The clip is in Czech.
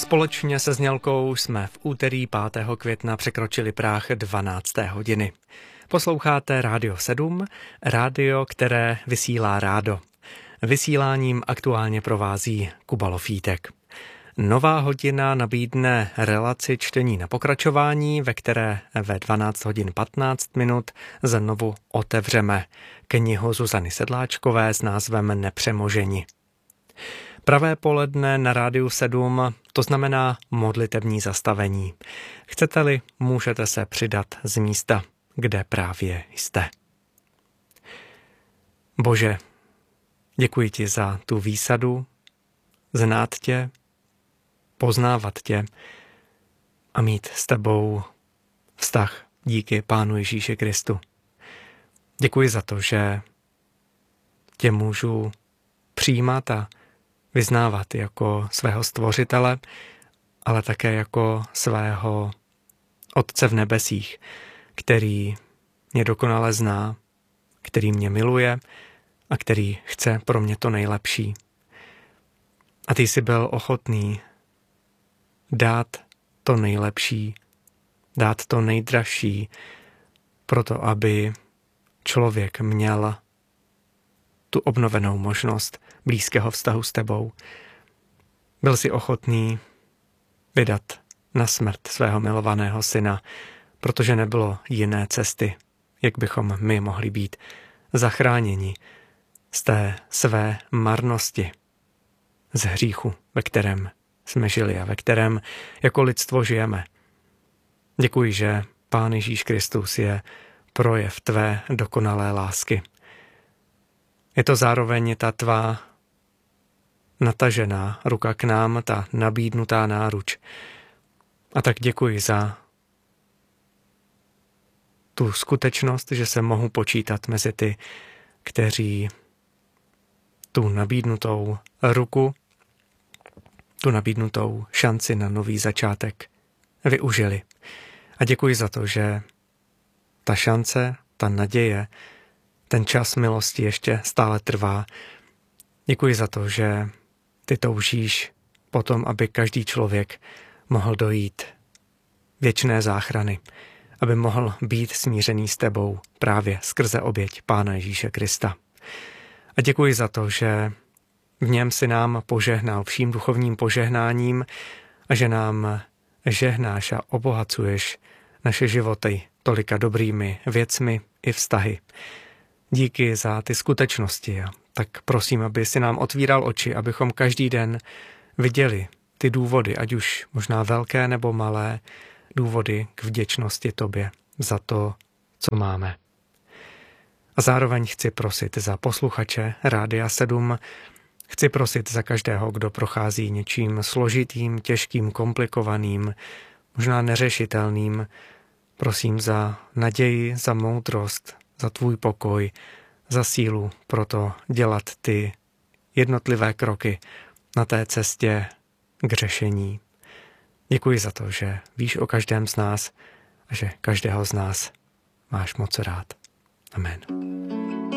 Společně se Znělkou jsme v úterý 5. května překročili práh 12. hodiny. Posloucháte Rádio 7, rádio, které vysílá rádo. Vysíláním aktuálně provází Kuba Lofítek. Nová hodina nabídne relaci čtení na pokračování, ve které ve 12 hodin 15 minut znovu otevřeme knihu Zuzany Sedláčkové s názvem Nepřemoženi. Pravé poledne na Rádiu 7, to znamená modlitební zastavení. Chcete-li, můžete se přidat z místa, kde právě jste. Bože, děkuji ti za tu výsadu, znát tě, poznávat tě a mít s tebou vztah díky Pánu Ježíši Kristu. Děkuji za to, že tě můžu přijímat a vyznávat jako svého stvořitele, ale také jako svého Otce v nebesích, který mě dokonale zná, který mě miluje a který chce pro mě to nejlepší. A ty jsi byl ochotný dát to nejlepší, dát to nejdražší, proto aby člověk měl tu obnovenou možnost blízkého vztahu s tebou. Byl jsi ochotný vydat na smrt svého milovaného syna, protože nebylo jiné cesty, jak bychom my mohli být zachráněni z té své marnosti, z hříchu, ve kterém jsme žili a ve kterém jako lidstvo žijeme. Děkuji, že Pán Ježíš Kristus je projev tvé dokonalé lásky. Je to zároveň ta tvá natažená ruka k nám, ta nabídnutá náruč. A tak děkuji za tu skutečnost, že se mohu počítat mezi ty, kteří tu nabídnutou ruku, tu nabídnutou šanci na nový začátek využili. A děkuji za to, že ta šance, ta naděje, ten čas milosti ještě stále trvá. Děkuji za to, že ty toužíš potom, aby každý člověk mohl dojít věčné záchrany, aby mohl být smířený s tebou právě skrze oběť Pána Ježíše Krista. A děkuji za to, že v něm si nám požehnal vším duchovním požehnáním a že nám žehnáš a obohacuješ naše životy tolika dobrými věcmi i vztahy. Díky za ty skutečnosti a tak prosím, aby si nám otvíral oči, abychom každý den viděli ty důvody, ať už možná velké nebo malé, důvody k vděčnosti tobě za to, co máme. A zároveň chci prosit za posluchače Rádia 7, chci prosit za každého, kdo prochází něčím složitým, těžkým, komplikovaným, možná neřešitelným. Prosím za naději, za moudrost, za tvůj pokoj, za sílu pro to dělat ty jednotlivé kroky na té cestě k řešení. Děkuji za to, že víš o každém z nás a že každého z nás máš moc rád. Amen.